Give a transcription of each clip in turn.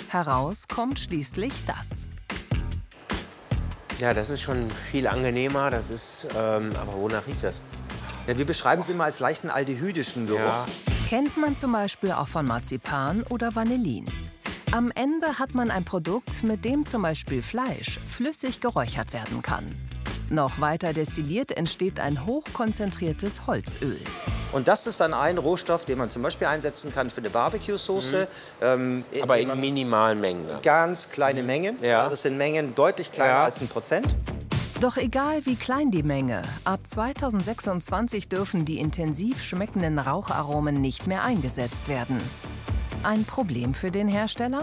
Heraus kommt schließlich das. Ja, das ist schon viel angenehmer. Das ist, aber wonach riecht das? Ja, wir beschreiben es immer als leichten aldehydischen Geruch. Ja. Kennt man zum Beispiel auch von Marzipan oder Vanillin. Am Ende hat man ein Produkt, mit dem zum Beispiel Fleisch flüssig geräuchert werden kann. Noch weiter destilliert entsteht ein hochkonzentriertes Holzöl. Und das ist dann ein Rohstoff, den man zum Beispiel einsetzen kann für eine Barbecue-Soße. Aber in minimalen Mengen. Ganz kleine Mengen. Ja. Das sind Mengen deutlich kleiner als 1%. Doch egal wie klein die Menge, ab 2026 dürfen die intensiv schmeckenden Raucharomen nicht mehr eingesetzt werden. Ein Problem für den Hersteller?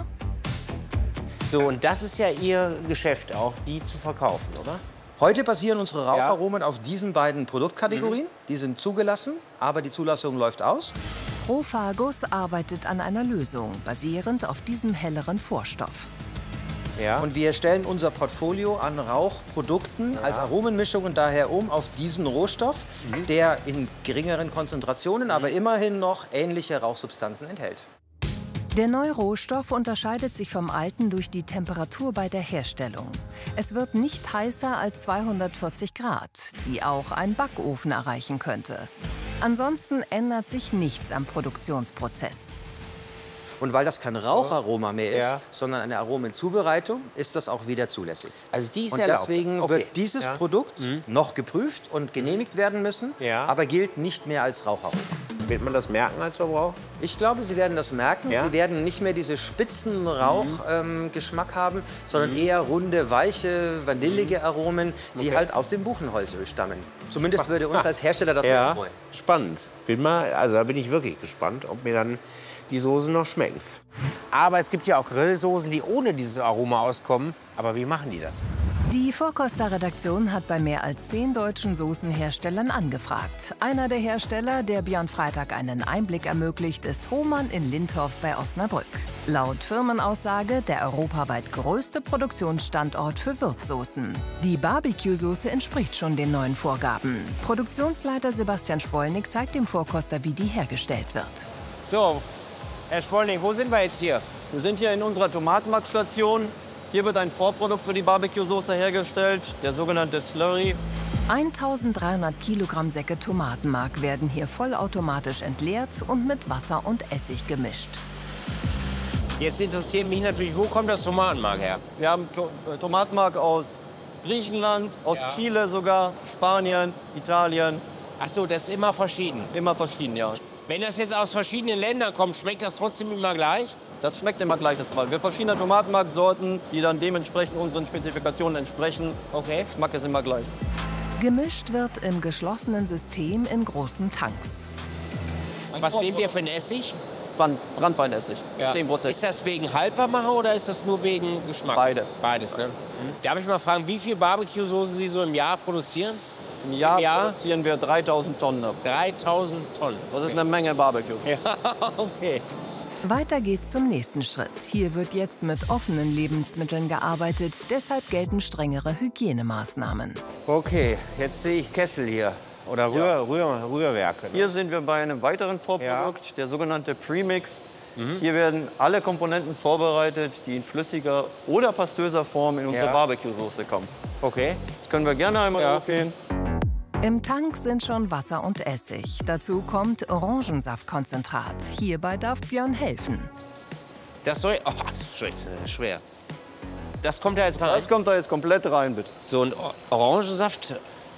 So, und das ist ja Ihr Geschäft auch, die zu verkaufen, oder? Heute basieren unsere Raucharomen auf diesen beiden Produktkategorien. Die sind zugelassen, aber die Zulassung läuft aus. Profagus arbeitet an einer Lösung, basierend auf diesem helleren Vorstoff. Ja. Und wir stellen unser Portfolio an Rauchprodukten als Aromenmischungen daher um auf diesen Rohstoff, der in geringeren Konzentrationen, aber immerhin noch ähnliche Rauchsubstanzen enthält. Der neue Rohstoff unterscheidet sich vom alten durch die Temperatur bei der Herstellung. Es wird nicht heißer als 240 Grad, die auch ein Backofen erreichen könnte. Ansonsten ändert sich nichts am Produktionsprozess. Und weil das kein Raucharoma mehr ist, sondern eine Aromenzubereitung, ist das auch wieder zulässig. Also die ist und erlaubt. deswegen wird dieses Produkt noch geprüft und genehmigt werden müssen, aber gilt nicht mehr als Raucharomen. Wird man das merken als Verbraucher? Ich glaube, Sie werden das merken. Sie werden nicht mehr diese spitzen Rauchgeschmack haben, sondern eher runde, weiche, vanillige Aromen, die halt aus dem Buchenholzöl stammen. Zumindest würde uns als Hersteller das sehr freuen. Spannend. Also da bin ich wirklich gespannt, ob mir dann die Soßen noch schmecken. Aber es gibt ja auch Grillsoßen, die ohne dieses Aroma auskommen. Aber wie machen die das? Die Vorkoster-Redaktion hat bei mehr als 10 deutschen Soßenherstellern angefragt. Einer der Hersteller, der Björn Freitag einen Einblick ermöglicht, ist Hohmann in Lindhof bei Osnabrück. Laut Firmenaussage der europaweit größte Produktionsstandort für Würzsoßen. Die Barbecue-Soße entspricht schon den neuen Vorgaben. Produktionsleiter Sebastian Spollnig zeigt dem Vorkoster, wie die hergestellt wird. So, Herr Spollnig, wo sind wir jetzt hier? Wir sind hier in unserer Tomatenmarkstation. Hier wird ein Vorprodukt für die Barbecue-Soße hergestellt, der sogenannte Slurry. 1300 Kilogramm Säcke Tomatenmark werden hier vollautomatisch entleert und mit Wasser und Essig gemischt. Jetzt interessiert mich natürlich, wo kommt das Tomatenmark her? Wir haben Tomatenmark aus Griechenland, aus Chile sogar, Spanien, Italien. Ach so, das ist immer verschieden? Immer verschieden, ja. Wenn das jetzt aus verschiedenen Ländern kommt, schmeckt das trotzdem immer gleich? Das schmeckt immer gleich, das Mal. Wir haben verschiedene Tomatenmarksorten, die dann dementsprechend unseren Spezifikationen entsprechen. Okay. Geschmack ist immer gleich. Gemischt wird im geschlossenen System in großen Tanks. Was nehmen wir für einen Essig? Brandweinessig, 10%. Ist das wegen Haltbarmacher oder ist das nur wegen Geschmack? Beides. Beides, ne? Darf ich mal fragen, wie viel Barbecue-Soße Sie so im Jahr produzieren? Im Jahr produzieren wir 3000 Tonnen. 3000 Tonnen. Das ist eine Menge Barbecue. Ja, okay. Weiter geht's zum nächsten Schritt. Hier wird jetzt mit offenen Lebensmitteln gearbeitet, deshalb gelten strengere Hygienemaßnahmen. Okay, jetzt sehe ich Kessel hier. Oder Rührwerke. Ne? Hier sind wir bei einem weiteren Vorprodukt, der sogenannte Premix. Hier werden alle Komponenten vorbereitet, die in flüssiger oder pastöser Form in unsere Barbecue-Soße kommen. Okay. Das können wir gerne einmal hochgehen. Im Tank sind schon Wasser und Essig. Dazu kommt Orangensaftkonzentrat. Hierbei darf Björn helfen. Das soll... Oh, das ist schwer. Das kommt da jetzt rein? Das kommt da jetzt komplett rein, bitte. So ein Orangensaft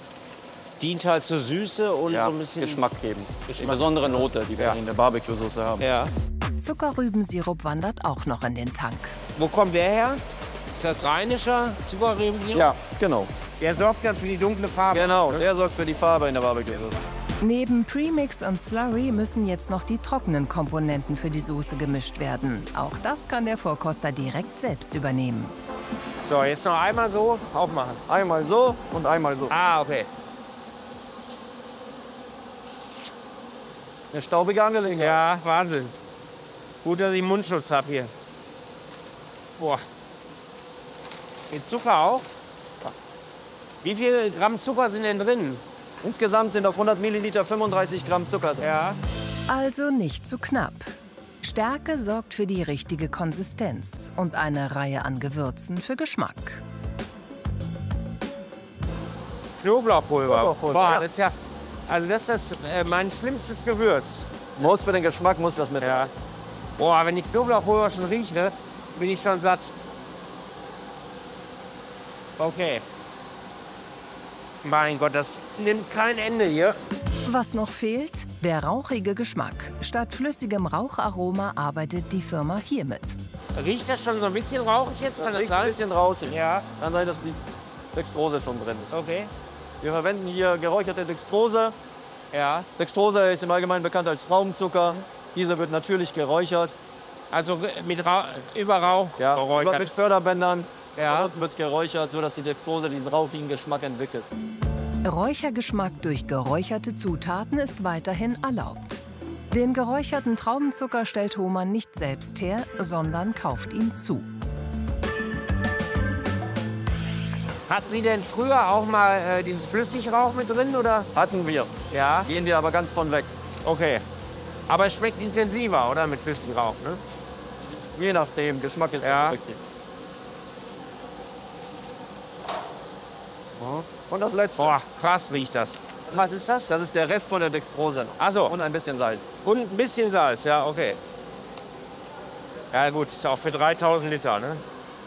dient halt zur Süße und so ein bisschen... Geschmack geben. Die besondere Note, die wir in der Barbecue-Soße haben. Ja. Zuckerrübensirup wandert auch noch in den Tank. Wo kommt der her? Ist das rheinischer Zuckerrübensirup? Ja, genau. Der sorgt dann für die dunkle Farbe. Genau, der sorgt für die Farbe in der Barbecue-Soße. Neben Premix und Slurry müssen jetzt noch die trockenen Komponenten für die Soße gemischt werden. Auch das kann der Vorkoster direkt selbst übernehmen. So, jetzt noch einmal so aufmachen. Einmal so und einmal so. Ah, okay. Eine staubige Angelegenheit. Ja, Wahnsinn. Gut, dass ich Mundschutz habe hier. Boah. Mit Zucker auch? Wie viel Gramm Zucker sind denn drin? Insgesamt sind auf 100 Milliliter 35 Gramm Zucker drin. Ja. Also nicht zu knapp. Stärke sorgt für die richtige Konsistenz und eine Reihe an Gewürzen für Geschmack. Knoblauchpulver. Boah, ja. das ist ja, also das ist mein schlimmstes Gewürz. Muss für den Geschmack, muss das mit. Ja. Boah, wenn ich Knoblauchpulver schon rieche, bin ich schon satt. Okay. Mein Gott, das nimmt kein Ende hier. Was noch fehlt? Der rauchige Geschmack. Statt flüssigem Raucharoma arbeitet die Firma hiermit. Riecht das schon so ein bisschen rauchig jetzt? Kann das Riecht ein sein? bisschen raus. Ja. Kann sein, dass die Dextrose schon drin ist. Okay. Wir verwenden hier geräucherte Dextrose. Ja. Dextrose ist im Allgemeinen bekannt als Traubenzucker. Diese wird natürlich geräuchert. Also mit über Rauch geräuchert. Mit Förderbändern. Ja. Von unten wird es geräuchert, sodass die Dextrose diesen rauchigen Geschmack entwickelt. Räuchergeschmack durch geräucherte Zutaten ist weiterhin erlaubt. Den geräucherten Traubenzucker stellt Hohmann nicht selbst her, sondern kauft ihn zu. Hatten Sie denn früher auch mal dieses Flüssigrauch mit drin, oder? Hatten wir. Ja. Gehen wir aber ganz von weg. Okay. Aber es schmeckt intensiver, oder? Mit Flüssigrauch, ne? Je nachdem, Geschmack ist Ja. richtig. Und das letzte. Boah, krass riecht das. Was ist das? Das ist der Rest von der Dextrose. Ach so. Und ein bisschen Salz. Und ein bisschen Salz, ja, okay. Ja gut, ist auch für 3000 Liter, ne?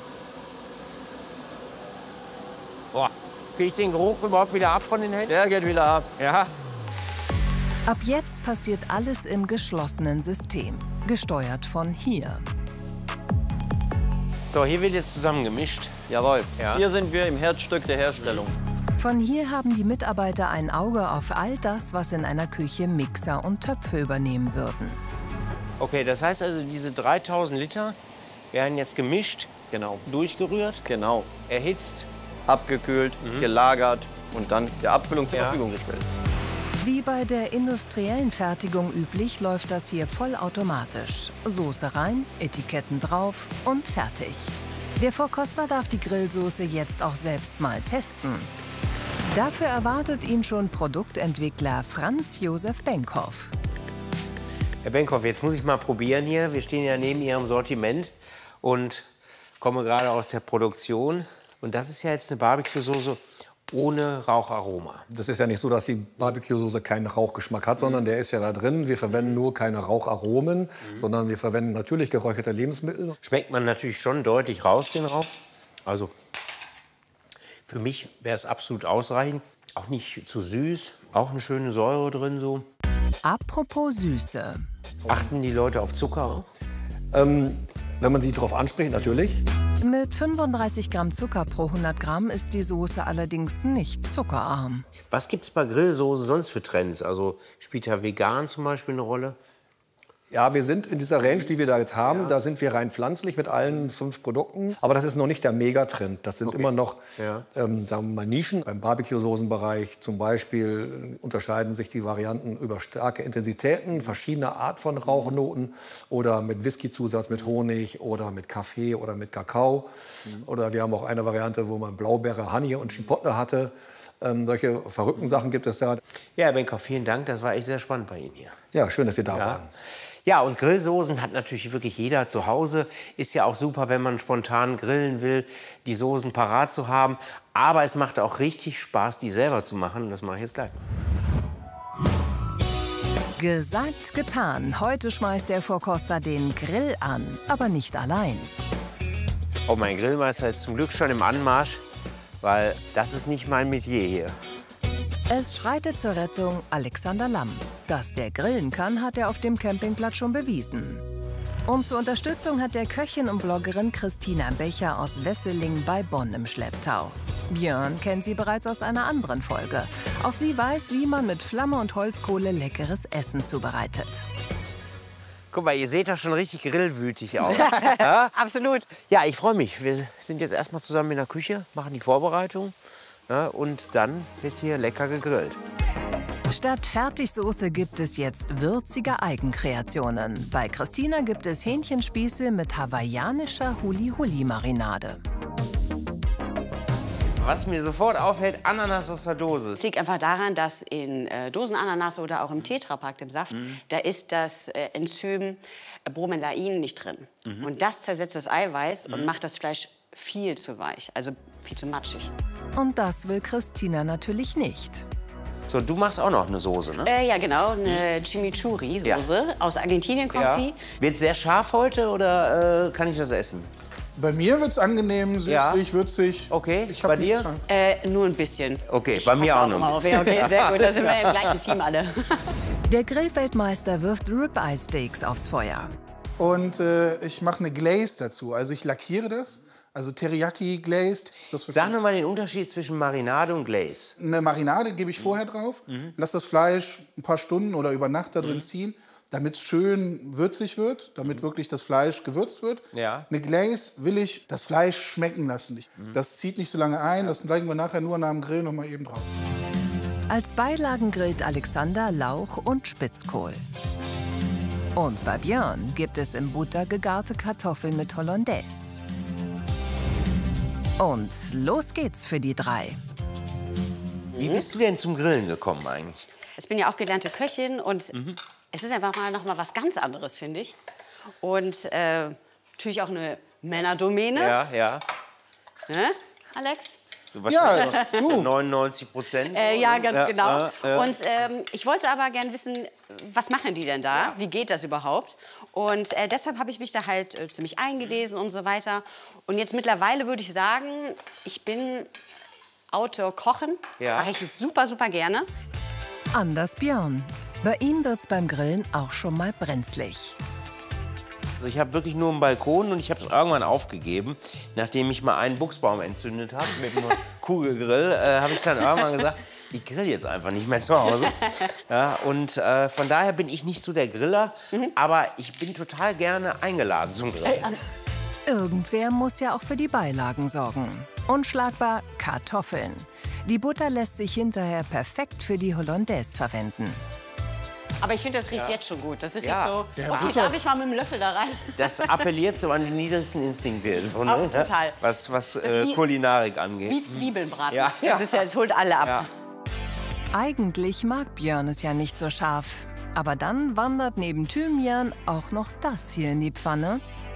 Boah, kriege ich den Geruch überhaupt wieder ab von den Händen? Der geht wieder ab. Ja. Ab jetzt passiert alles im geschlossenen System, gesteuert von hier. So, hier wird jetzt zusammengemischt. Jawohl. Ja. Hier sind wir im Herzstück der Herstellung. Von hier haben die Mitarbeiter ein Auge auf all das, was in einer Küche Mixer und Töpfe übernehmen würden. Okay, das heißt also, diese 3000 Liter werden jetzt gemischt, Genau. durchgerührt, Genau. erhitzt. Abgekühlt, gelagert und dann der Abfüllung zur Ja. Verfügung gestellt. Wie bei der industriellen Fertigung üblich, läuft das hier vollautomatisch. Soße rein, Etiketten drauf und fertig. Der Vorkoster darf die Grillsoße jetzt auch selbst mal testen. Dafür erwartet ihn schon Produktentwickler Franz Josef Benkhoff. Herr Benkhoff, jetzt muss ich mal probieren hier. Wir stehen ja neben Ihrem Sortiment und kommen gerade aus der Produktion. Und das ist ja jetzt eine Barbecue-Soße ohne Raucharoma. Das ist ja nicht so, dass die Barbecue-Soße keinen Rauchgeschmack hat, sondern der ist ja da drin. Wir verwenden nur keine Raucharomen, sondern wir verwenden natürlich geräucherte Lebensmittel. Schmeckt man natürlich schon deutlich raus, den Rauch. Also für mich wäre es absolut ausreichend. Auch nicht zu süß, auch eine schöne Säure drin so. Apropos Süße. Achten die Leute auf Zucker auch? Wenn man sie darauf anspricht, natürlich. Mit 35 Gramm Zucker pro 100 Gramm ist die Soße allerdings nicht zuckerarm. Was gibt es bei Grillsoßen sonst für Trends? Also spielt da vegan zum Beispiel eine Rolle? Ja, wir sind in dieser Range, die wir da jetzt haben, da sind wir rein pflanzlich mit allen 5 Produkten. Aber das ist noch nicht der Megatrend. Das sind immer noch, sagen wir mal, Nischen. Im Barbecue-Soßenbereich zum Beispiel unterscheiden sich die Varianten über starke Intensitäten, verschiedene Art von Rauchnoten oder mit Whisky-Zusatz, mit Honig oder mit Kaffee oder mit Kakao. Oder wir haben auch eine Variante, wo man Blaubeere, Honey und Chipotle hatte. Solche verrückten Sachen gibt es da. Ja, Herr Benkhoff, vielen Dank. Das war echt sehr spannend bei Ihnen hier. Ja, schön, dass Sie da waren. Ja, und Grillsoßen hat natürlich wirklich jeder zu Hause. Ist ja auch super, wenn man spontan grillen will, die Soßen parat zu haben. Aber es macht auch richtig Spaß, die selber zu machen. Das mache ich jetzt gleich. Gesagt, getan. Heute schmeißt der Vorkoster den Grill an, aber nicht allein. Oh, mein Grillmeister ist zum Glück schon im Anmarsch, weil das ist nicht mein Metier hier. Es schreitet zur Rettung Alexander Lamm. Dass der grillen kann, hat er auf dem Campingplatz schon bewiesen. Und zur Unterstützung hat der Köchin und Bloggerin Christina Becher aus Wesseling bei Bonn im Schlepptau. Björn kennt sie bereits aus einer anderen Folge. Auch sie weiß, wie man mit Flamme und Holzkohle leckeres Essen zubereitet. Guck mal, ihr seht doch schon richtig grillwütig aus. Ja? Absolut. Ja, ich freue mich. Wir sind jetzt erstmal zusammen in der Küche, machen die Vorbereitung. Ja, und dann wird hier lecker gegrillt. Statt Fertigsoße gibt es jetzt würzige Eigenkreationen. Bei Christina gibt es Hähnchenspieße mit hawaiianischer Huli-Huli-Marinade. Was mir sofort auffällt, Ananas aus der Dose. Es liegt einfach daran, dass in Dosenananas oder auch im Tetrapack, dem Saft, da ist das Enzym Bromelain nicht drin. Und das zersetzt das Eiweiß und macht das Fleisch viel zu weich, also viel zu matschig. Und das will Christina natürlich nicht. So, du machst auch noch eine Soße, ne? Ja, genau, eine Chimichurri-Soße. Aus Argentinien kommt die. Wird es sehr scharf heute oder kann ich das essen? Bei mir wird es angenehm, süßlich, würzig. Okay, bei dir? Nur ein bisschen. Okay, bei mir auch noch. Okay, sehr gut, da sind wir im gleichen Team alle. Der Grillweltmeister wirft Ribeye-Steaks aufs Feuer. Und ich mache eine Glaze dazu. Also ich lackiere das. Also Teriyaki glazed. Sag noch mal den Unterschied zwischen Marinade und Glaze. Eine Marinade gebe ich vorher drauf. Lass das Fleisch ein paar Stunden oder über Nacht da drin ziehen, damit es schön würzig wird, damit wirklich das Fleisch gewürzt wird. Ja. Eine Glaze will ich das Fleisch schmecken lassen. Das zieht nicht so lange ein. Das legen wir nachher nur nach dem Grill noch mal eben drauf. Als Beilagen grillt Alexander Lauch und Spitzkohl. Und bei Björn gibt es im Butter gegarte Kartoffeln mit Hollandaise. Und los geht's für die drei. Wie bist du denn zum Grillen gekommen eigentlich? Ich bin ja auch gelernte Köchin und es ist einfach noch mal was ganz anderes, finde ich. Und natürlich auch eine Männerdomäne. Ja, ja. Ne, Alex? So wahrscheinlich so 99%. Ja, ganz genau. Und ich wollte aber gerne wissen, was machen die denn da? Ja. Wie geht das überhaupt? Und deshalb habe ich mich da halt ziemlich eingelesen und so weiter. Und jetzt mittlerweile würde ich sagen, ich bin Outdoor-Kochen. Ja. Mache ich super, super gerne. Anders Björn. Bei ihm wird's beim Grillen auch schon mal brenzlig. Also ich habe wirklich nur einen Balkon und ich habe es irgendwann aufgegeben. Nachdem ich mal einen Buchsbaum entzündet habe mit einem Kugelgrill, habe ich dann irgendwann gesagt, ich grill jetzt einfach nicht mehr zu Hause. Ja, und von daher bin ich nicht so der Griller, aber ich bin total gerne eingeladen zum Grillen. Irgendwer muss ja auch für die Beilagen sorgen. Unschlagbar Kartoffeln. Die Butter lässt sich hinterher perfekt für die Hollandaise verwenden. Aber ich finde, das riecht jetzt schon gut. Das riecht so, Ja, okay, darf ich mal mit dem Löffel da rein? Das appelliert so an die niedrigsten Instinkte, so, ne? Auch total. Was wie, Kulinarik angeht. Wie Zwiebeln braten. Ja. Das holt alle ab. Ja. Eigentlich mag Björn es ja nicht so scharf. Aber dann wandert neben Thymian auch noch das hier in die Pfanne.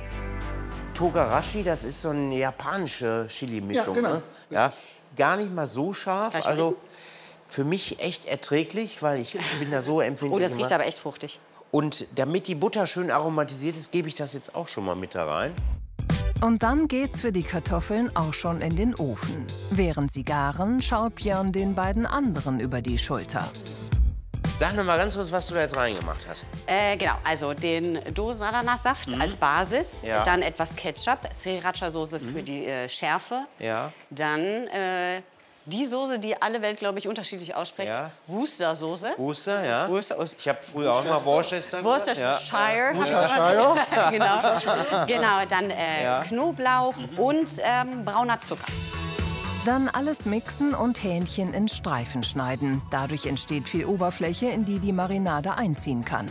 Togarashi, das ist so eine japanische Chili-Mischung. Ja, genau. Ne? Ja, gar nicht mal so scharf. Also für mich echt erträglich, weil ich bin da so empfindlich. Oh, das riecht aber echt fruchtig. Und damit die Butter schön aromatisiert ist, gebe ich das jetzt auch schon mal mit da rein. Und dann geht's für die Kartoffeln auch schon in den Ofen. Während sie garen, schaut Björn den beiden anderen über die Schulter. Sag noch mal ganz kurz, was du da jetzt reingemacht hast. Genau, also den Dosenananassaft als Basis, Ja. dann etwas Ketchup, Sriracha-Soße für die Schärfe, Ja. dann die Soße, die alle Welt, glaube ich, unterschiedlich ausspricht, Ja. Worcester-Soße. Worcester, ja. Worcester- Ich habe früher auch mal Worcester gesagt. Worcestershire. Ja. Genau, dann Knoblauch und brauner Zucker. Dann alles mixen und Hähnchen in Streifen schneiden. Dadurch entsteht viel Oberfläche, in die die Marinade einziehen kann.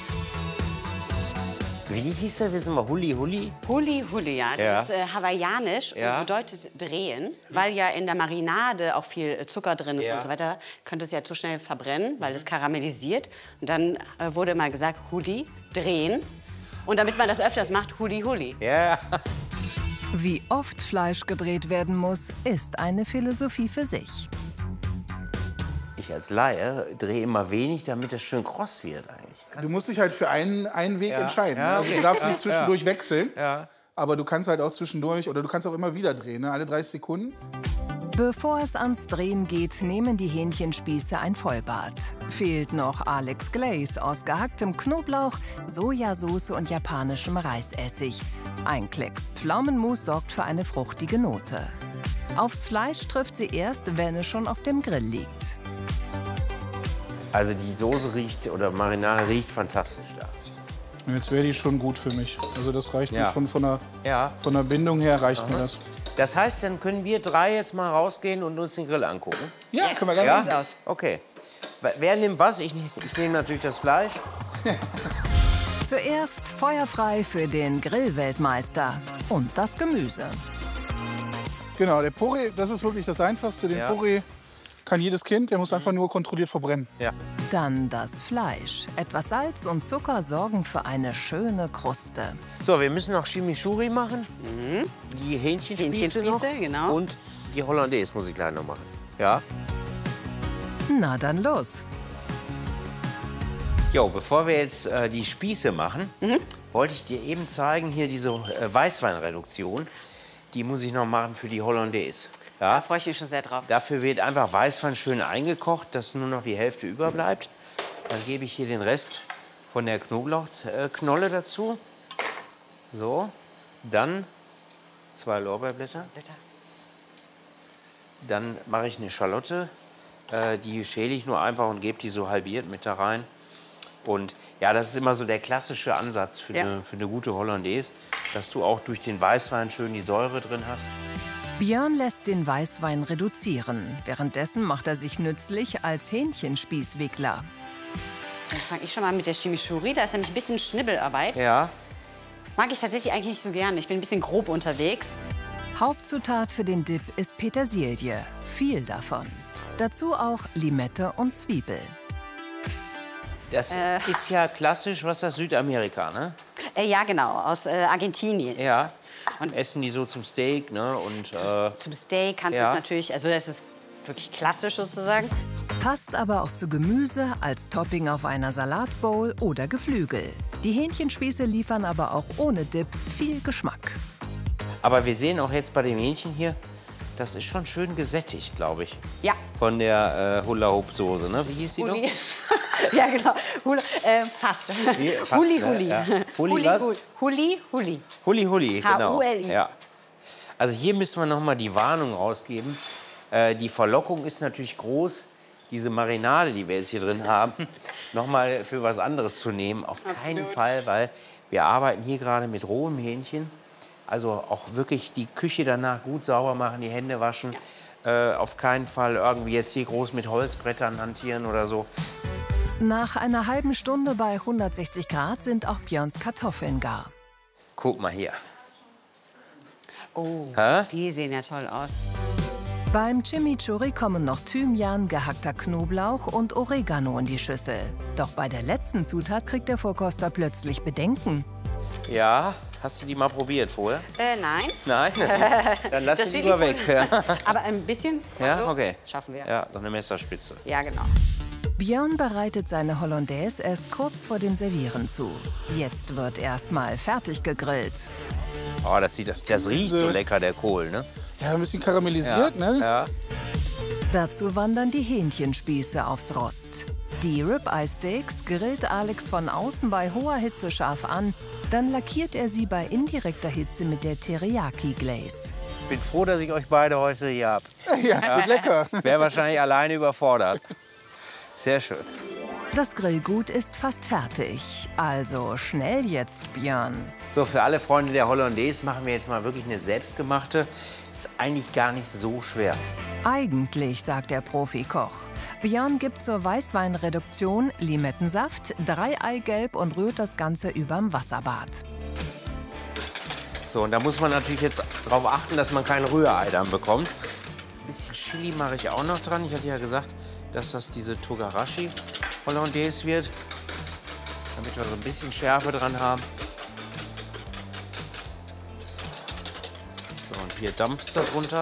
Wie hieß das jetzt immer? Huli Huli? Huli Huli, ja. Das Ja. ist hawaiianisch Ja. und bedeutet drehen. Weil ja in der Marinade auch viel Zucker drin ist Ja. und so weiter, könnte es ja zu schnell verbrennen, weil es karamellisiert. Und dann wurde immer gesagt, Huli, drehen. Und damit man das öfters macht, Huli Huli. Ja. Wie oft Fleisch gedreht werden muss, ist eine Philosophie für sich. Ich als Laie drehe immer wenig, damit es schön kross wird eigentlich. Du musst dich halt für einen Weg entscheiden. Ja, Also okay. du darfst nicht zwischendurch wechseln, Ja. aber du kannst halt auch zwischendurch oder du kannst auch immer wieder drehen, ne? Alle 30 Sekunden. Bevor es ans Drehen geht, nehmen die Hähnchenspieße ein Vollbad. Fehlt noch Alex Glaze aus gehacktem Knoblauch, Sojasauce und japanischem Reisessig. Ein Klecks Pflaumenmus sorgt für eine fruchtige Note. Aufs Fleisch trifft sie erst, wenn es schon auf dem Grill liegt. Also die Soße riecht, oder Marinade riecht fantastisch da. Und jetzt wäre die schon gut für mich. Also das reicht mir Ja. schon von Ja. der Bindung her reicht mir das. Das heißt, dann können wir drei jetzt mal rausgehen und uns den Grill angucken. Ja, können wir gerne Ja? machen. aus. Okay. Wer nimmt was? Ich nehme natürlich das Fleisch. Zuerst feuerfrei für den Grillweltmeister und das Gemüse. Genau, der Porree, das ist wirklich das Einfachste. Den Porree kann jedes Kind, der muss einfach nur kontrolliert verbrennen. Ja. Dann das Fleisch. Etwas Salz und Zucker sorgen für eine schöne Kruste. So, wir müssen noch Chimichurri machen. Die Hähnchenspieße noch. Genau. Und die Hollandaise muss ich gleich noch machen. Ja. Na dann los. Jo, bevor wir jetzt die Spieße machen, wollte ich dir eben zeigen, hier diese Weißweinreduktion. Die muss ich noch machen für die Hollandaise. Ja? Da freue ich mich schon sehr drauf. Dafür wird einfach Weißwein schön eingekocht, dass nur noch die Hälfte überbleibt. Dann gebe ich hier den Rest von der Knoblauchknolle dazu. So, dann 2 Lorbeerblätter. Dann mache ich eine Schalotte. Die schäle ich nur einfach und gebe die so halbiert mit da rein. Und ja, das ist immer so der klassische Ansatz für eine gute Hollandaise, dass du auch durch den Weißwein schön die Säure drin hast. Björn lässt den Weißwein reduzieren. Währenddessen macht er sich nützlich als Hähnchenspießwickler. Dann fange ich schon mal mit der Chimichurri. Da ist nämlich ein bisschen Schnibbelarbeit. Ja. Mag ich tatsächlich eigentlich nicht so gerne. Ich bin ein bisschen grob unterwegs. Hauptzutat für den Dip ist Petersilie. Viel davon. Dazu auch Limette und Zwiebel. Das ist ja klassisch, was das Südamerika, ne? Ja, genau, aus Argentinien. Ja. Und essen die so zum Steak, ne? Und, zum Steak kannst du es natürlich, also das ist wirklich klassisch sozusagen. Passt aber auch zu Gemüse, als Topping auf einer Salatbowl oder Geflügel. Die Hähnchenspieße liefern aber auch ohne Dip viel Geschmack. Aber wir sehen auch jetzt bei dem Hähnchen hier, das ist schon schön gesättigt, glaube ich. Ja. Von der Hula-Hoop-Soße, ne? Wie hieß die noch? Ja, genau. Fast. Huli, Huli. Ja. Huli, was? Huli, Huli. Huli, Huli, genau. H-U-L-I. Ja. Also hier müssen wir noch mal die Warnung rausgeben. Die Verlockung ist natürlich groß, diese Marinade, die wir jetzt hier drin haben, noch mal für was anderes zu nehmen. Auf keinen Fall, weil wir arbeiten hier gerade mit rohem Hähnchen. Also auch wirklich die Küche danach gut sauber machen, die Hände waschen. Auf keinen Fall irgendwie jetzt hier groß mit Holzbrettern hantieren oder so. Nach einer halben Stunde bei 160 Grad sind auch Björns Kartoffeln gar. Guck mal hier. Oh, die sehen ja toll aus. Beim Chimichurri kommen noch Thymian, gehackter Knoblauch und Oregano in die Schüssel. Doch bei der letzten Zutat kriegt der Vorkoster plötzlich Bedenken. Ja, hast du die mal probiert vorher? Nein. Nein? Dann lass die lieber weg. Aber ein bisschen. Ja, so okay. Schaffen wir. Ja, noch eine Messerspitze. Ja, genau. Björn bereitet seine Hollandaise erst kurz vor dem Servieren zu. Jetzt wird erst mal fertig gegrillt. Oh, das riecht so lecker, der Kohl, ne? Ja, ein bisschen karamellisiert, ne? Ja. Dazu wandern die Hähnchenspieße aufs Rost. Die Ribeye Steaks grillt Alex von außen bei hoher Hitze scharf an. Dann lackiert er sie bei indirekter Hitze mit der Teriyaki Glaze. Ich bin froh, dass ich euch beide heute hier habe. Ja, es wird lecker. Wäre wahrscheinlich alleine überfordert. Sehr schön. Das Grillgut ist fast fertig. Also schnell jetzt, Björn. So, für alle Freunde der Hollandaise machen wir jetzt mal wirklich eine selbstgemachte. Ist eigentlich gar nicht so schwer. Eigentlich, sagt der Profikoch. Björn gibt zur Weißweinreduktion Limettensaft, 3 Eigelb und rührt das Ganze überm Wasserbad. So, und da muss man natürlich jetzt darauf achten, dass man kein Rührei dann bekommt. Ein bisschen Chili mache ich auch noch dran. Ich hatte ja gesagt, dass das diese Togarashi Hollandaise wird, damit wir so ein bisschen Schärfe dran haben. So, und hier dampft es darunter.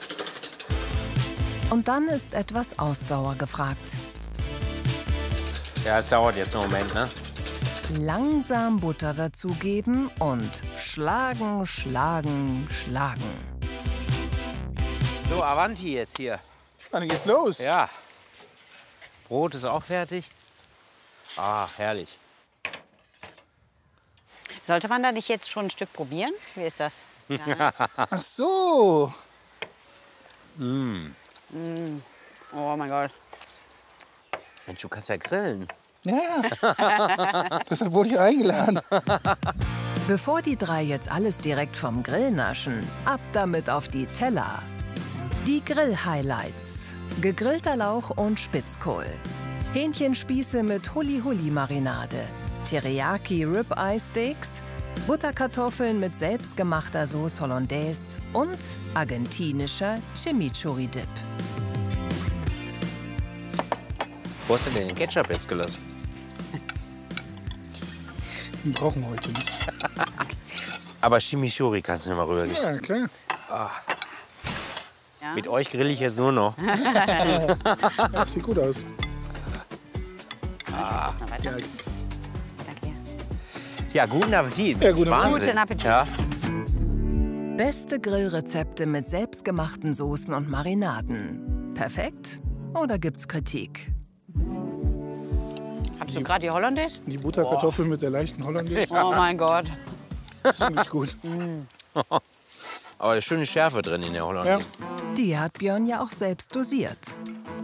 Und dann ist etwas Ausdauer gefragt. Ja, es dauert jetzt einen Moment, ne? Langsam Butter dazugeben und schlagen, schlagen, schlagen. So, Avanti jetzt hier. Dann geht's los. Ja. Brot ist auch fertig. Ah, herrlich. Sollte man da nicht jetzt schon ein Stück probieren? Wie ist das? Ja. Ach so. Oh mein Gott. Mensch, du kannst ja grillen. Ja, deshalb wurde ich eingeladen. Bevor die 3 jetzt alles direkt vom Grill naschen, ab damit auf die Teller. Die Grill-Highlights. Gegrillter Lauch und Spitzkohl. Hähnchenspieße mit Huli-Huli-Marinade. Teriyaki Ribeye Steaks. Butterkartoffeln mit selbstgemachter Sauce Hollandaise und argentinischer Chimichurri-Dip. Wo hast du denn den Ketchup jetzt gelassen? Den brauchen wir heute nicht. Aber Chimichurri kannst du mir mal rübergeben. Ja, klar. Ja. Mit euch grill ich jetzt nur noch. Das sieht gut aus. Noch weiter. Danke. Ja, guten Appetit. Ja, guten Appetit. Wahnsinn. Guten Appetit. Ja. Beste Grillrezepte mit selbstgemachten Soßen und Marinaden. Perfekt? Oder gibt's Kritik? Hast du gerade die Hollandaise? Die Butterkartoffeln mit der leichten Hollandaise. Oh mein Gott. Ziemlich gut. Aber ist schöne Schärfe drin in der Hollandaise. Die hat Björn ja auch selbst dosiert.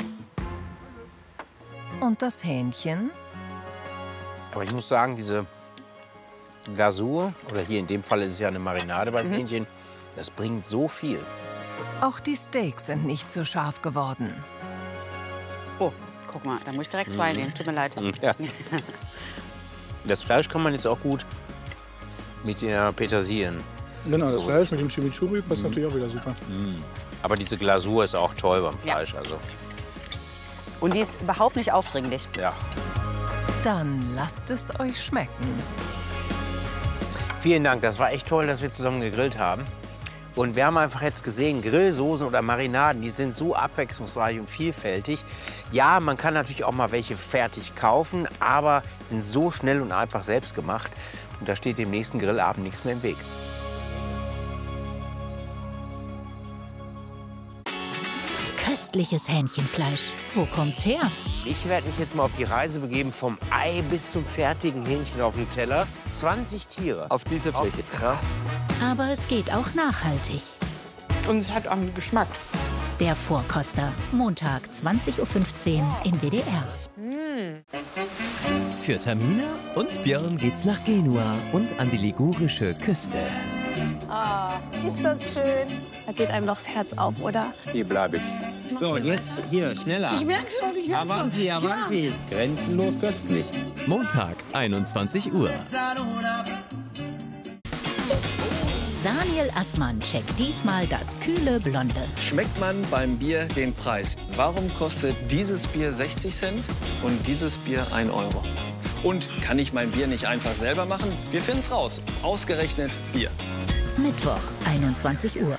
Und das Hähnchen? Aber ich muss sagen, diese Glasur, oder hier in dem Fall ist es ja eine Marinade beim Hähnchen, das bringt so viel. Auch die Steaks sind nicht so scharf geworden. Oh, guck mal, da muss ich direkt reinnehmen. Tut mir leid. Ja. Das Fleisch kann man jetzt auch gut mit der Petersilien. Genau, das Fleisch mit dem Chimichurri passt natürlich auch wieder super. Aber diese Glasur ist auch toll beim Fleisch. Ja. Also, Und die ist überhaupt nicht aufdringlich. ja. Dann lasst es euch schmecken. Vielen Dank, das war echt toll, dass wir zusammen gegrillt haben. Und wir haben einfach jetzt gesehen, Grillsoßen oder Marinaden, die sind so abwechslungsreich und vielfältig. Ja, man kann natürlich auch mal welche fertig kaufen, aber sind so schnell und einfach selbst gemacht. Und da steht dem nächsten Grillabend nichts mehr im Weg. Köstliches Hähnchenfleisch. Wo kommt's her? Ich werde mich jetzt mal auf die Reise begeben, vom Ei bis zum fertigen Hähnchen auf dem Teller. 20 Tiere. Auf dieser Fläche. Krass. Aber es geht auch nachhaltig. Und es hat auch einen Geschmack. Der Vorkoster. Montag, 20:15 Uhr im WDR. Für Tamina und Björn geht's nach Genua und an die ligurische Küste. Ist das schön. Da geht einem doch das Herz auf, oder? Hier bleibe ich. So, jetzt hier, schneller. Ich merke schon, ich merke schon. Avanti, avanti. Grenzenlos köstlich. Montag, 21 Uhr. Daniel Assmann checkt diesmal das kühle Blonde. Schmeckt man beim Bier den Preis? Warum kostet dieses Bier 60 Cent und dieses Bier 1 Euro? Und kann ich mein Bier nicht einfach selber machen? Wir finden's raus. Ausgerechnet Bier. Mittwoch, 21 Uhr.